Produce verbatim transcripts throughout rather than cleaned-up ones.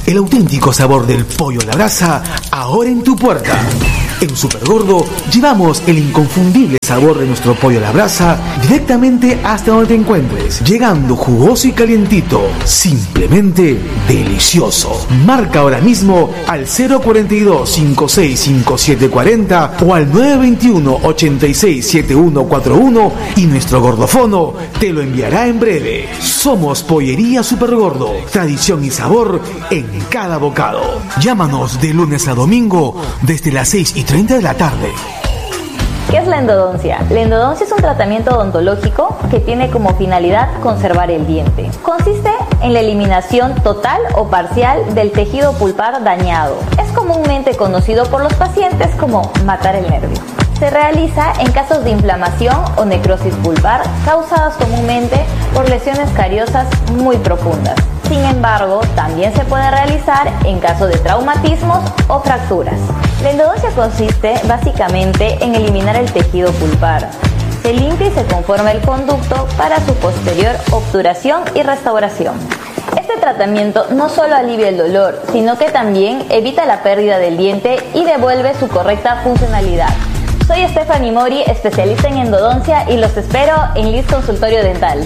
El auténtico sabor del pollo a la brasa, ahora en tu puerta. En Supergordo llevamos el inconfundible sabor de nuestro pollo a la brasa directamente hasta donde te encuentres, llegando jugoso y calientito, simplemente delicioso. Marca ahora mismo al cero cuarenta y dos, cincuenta y seis, cincuenta y siete cuarenta o al nueve veintiuno, ochenta y seis, setenta y uno cuarenta y uno y nuestro gordofono te lo enviará en breve. Somos Pollería Supergordo, tradición y sabor en cada bocado. Llámanos de lunes a domingo desde las seis y treinta de la tarde. ¿Qué es la endodoncia? La endodoncia es un tratamiento odontológico que tiene como finalidad conservar el diente. Consiste en la eliminación total o parcial del tejido pulpar dañado. Es comúnmente conocido por los pacientes como matar el nervio. Se realiza en casos de inflamación o necrosis pulpar causadas comúnmente por lesiones cariosas muy profundas. Sin embargo, también se puede realizar en caso de traumatismos o fracturas. La endodoncia consiste básicamente en eliminar el tejido pulpar. Se limpia y se conforma el conducto para su posterior obturación y restauración. Este tratamiento no solo alivia el dolor, sino que también evita la pérdida del diente y devuelve su correcta funcionalidad. Soy Stephanie Mori, especialista en endodoncia, y los espero en Liz Consultorio Dental.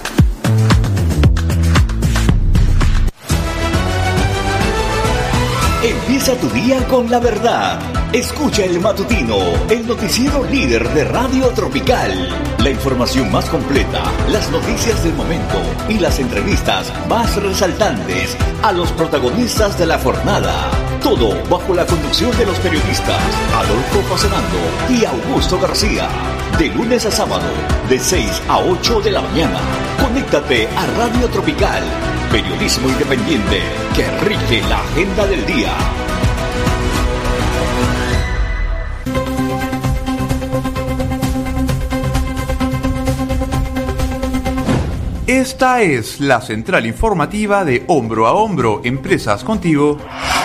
Empieza tu día con la verdad. Escucha el matutino, el noticiero líder de Radio Tropical. La información más completa, las noticias del momento y las entrevistas más resaltantes a los protagonistas de la jornada. Todo bajo la conducción de los periodistas Adolfo Facenando y Augusto García. De lunes a sábado, de seis a ocho de la mañana. Conéctate a Radio Tropical. Periodismo independiente que rige la agenda del día. Esta es la central informativa de Hombro a Hombro, Empresas Contigo.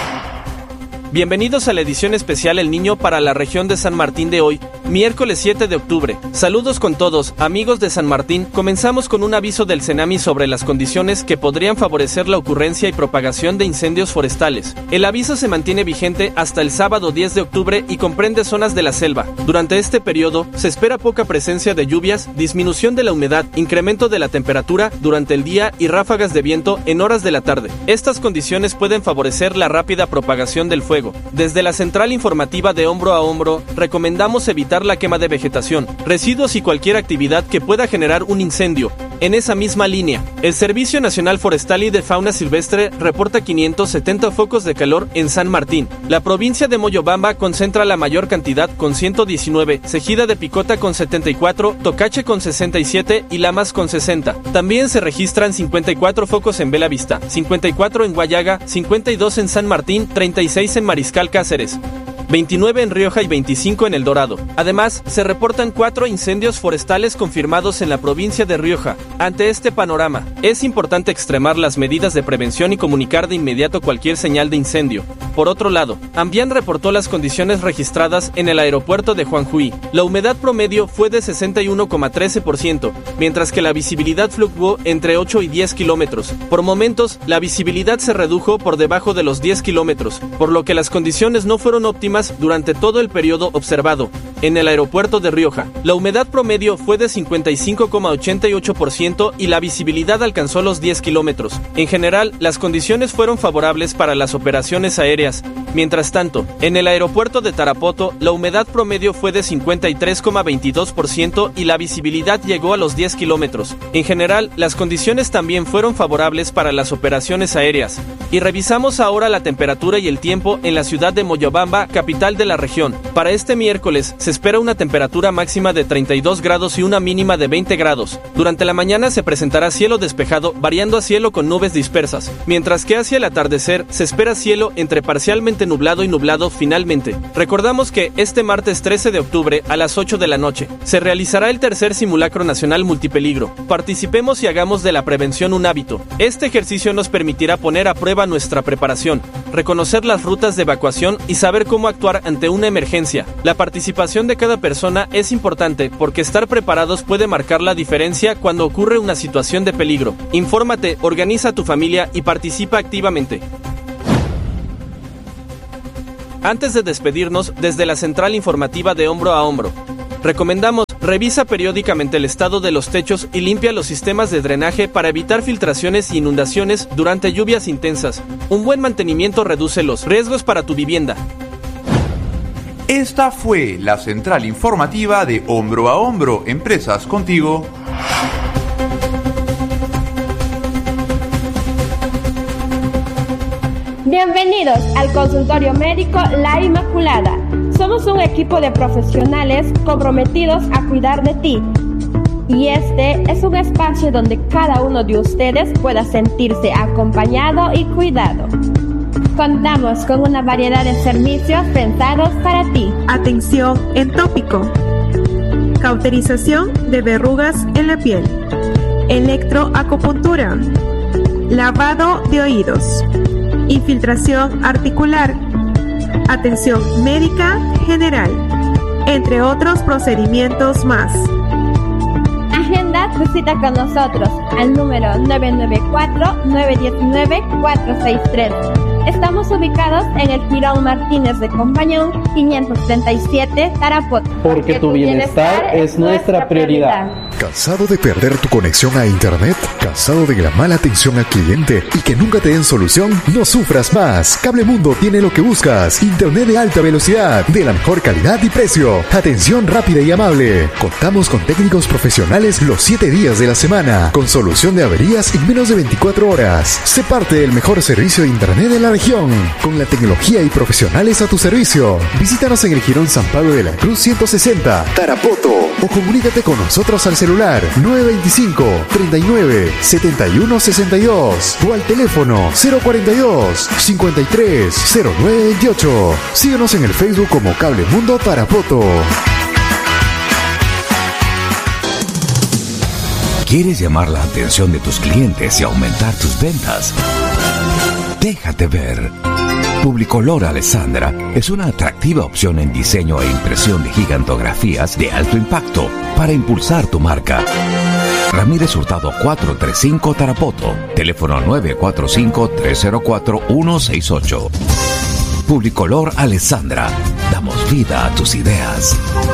Bienvenidos a la edición especial El Niño para la región de San Martín de hoy, miércoles siete de octubre. Saludos con todos, amigos de San Martín. Comenzamos con un aviso del CENAMI sobre las condiciones que podrían favorecer la ocurrencia y propagación de incendios forestales. El aviso se mantiene vigente hasta el sábado diez de octubre y comprende zonas de la selva. Durante este periodo se espera poca presencia de lluvias, disminución de la humedad, incremento de la temperatura durante el día y ráfagas de viento en horas de la tarde. Estas condiciones pueden favorecer la rápida propagación del fuego. Desde la central informativa de Hombro a Hombro, recomendamos evitar la quema de vegetación, residuos y cualquier actividad que pueda generar un incendio. En esa misma línea, el Servicio Nacional Forestal y de Fauna Silvestre reporta quinientos setenta focos de calor en San Martín. La provincia de Moyobamba concentra la mayor cantidad con ciento diecinueve, Cejida de Picota con setenta y cuatro, Tocache con sesenta y siete y Lamas con sesenta. También se registran cincuenta y cuatro focos en Bela Vista, cincuenta y cuatro en Guayaga, cincuenta y dos en San Martín, treinta y seis en Mariscal Cáceres, veintinueve en Rioja y veinticinco en El Dorado. Además, se reportan cuatro incendios forestales confirmados en la provincia de Rioja. Ante este panorama, es importante extremar las medidas de prevención y comunicar de inmediato cualquier señal de incendio. Por otro lado, Ambián reportó las condiciones registradas en el aeropuerto de Juanjuy. La humedad promedio fue de sesenta y uno coma trece por ciento, mientras que la visibilidad fluctuó entre ocho y diez kilómetros. Por momentos, la visibilidad se redujo por debajo de los diez kilómetros, por lo que las condiciones no fueron óptimas durante todo el periodo observado. En el aeropuerto de Rioja, la humedad promedio fue de cincuenta y cinco coma ochenta y ocho por ciento y la visibilidad alcanzó los diez kilómetros. En general, las condiciones fueron favorables para las operaciones aéreas. Mientras tanto, en el aeropuerto de Tarapoto, la humedad promedio fue de cincuenta y tres coma veintidós por ciento y la visibilidad llegó a los diez kilómetros. En general, las condiciones también fueron favorables para las operaciones aéreas. Y revisamos ahora la temperatura y el tiempo en la ciudad de Moyobamba, capital de la región. Para este miércoles se espera una temperatura máxima de treinta y dos grados y una mínima de veinte grados. Durante la mañana se presentará cielo despejado, variando a cielo con nubes dispersas, mientras que hacia el atardecer se espera cielo entre parcialmente nublado y nublado finalmente. Recordamos que este martes trece de octubre a las ocho de la noche se realizará el tercer simulacro nacional multipeligro. Participemos y hagamos de la prevención un hábito. Este ejercicio nos permitirá poner a prueba nuestra preparación, reconocer las rutas de evacuación y saber cómo actuar ante una emergencia. La participación de cada persona es importante porque estar preparados puede marcar la diferencia cuando ocurre una situación de peligro. Infórmate, organiza a tu familia y participa activamente. Antes de despedirnos, desde la central informativa de Hombro a Hombro, recomendamos: revisa periódicamente el estado de los techos y limpia los sistemas de drenaje para evitar filtraciones e inundaciones durante lluvias intensas. Un buen mantenimiento reduce los riesgos para tu vivienda. Esta fue la central informativa de Hombro a Hombro, Empresas Contigo. Bienvenidos al consultorio médico La Inmaculada. Somos un equipo de profesionales comprometidos a cuidar de ti. Y este es un espacio donde cada uno de ustedes pueda sentirse acompañado y cuidado. Contamos con una variedad de servicios pensados para ti. Atención en tópico, cauterización de verrugas en la piel, electroacupuntura, lavado de oídos, infiltración articular, atención médica general, entre otros procedimientos más. Agenda tu cita con nosotros al número nueve nueve cuatro, nueve uno nueve, cuatro seis tres. Estamos ubicados en el Girón Martínez de Compañón, quinientos treinta y siete, Tarapoto. Porque tu bienestar es nuestra prioridad. ¿Cansado de perder tu conexión a internet? ¿Cansado de la mala atención al cliente y que nunca te den solución? No sufras más. Cablemundo tiene lo que buscas. Internet de alta velocidad, de la mejor calidad y precio. Atención rápida y amable. Contamos con técnicos profesionales los siete días de la semana, con solución de averías en menos de veinticuatro horas. Sé parte del mejor servicio de internet de la región, con la tecnología y profesionales a tu servicio. Visítanos en el Girón San Pablo de la Cruz ciento sesenta, Tarapoto, o comunícate con nosotros al celular nueve veinticinco, treinta y nueve, setenta y uno sesenta y dos o al teléfono cero cuarenta y dos, cincuenta y tres, cero nueve veintiocho. Síguenos en el Facebook como Cablemundo Tarapoto. ¿Quieres llamar la atención de tus clientes y aumentar tus ventas? Déjate ver. Publicolor Alessandra es una atractiva opción en diseño e impresión de gigantografías de alto impacto para impulsar tu marca. Ramírez Hurtado cuatrocientos treinta y cinco, Tarapoto. Teléfono nueve cuatro cinco, tres cero cuatro, uno seis ocho. Publicolor Alessandra. Damos vida a tus ideas.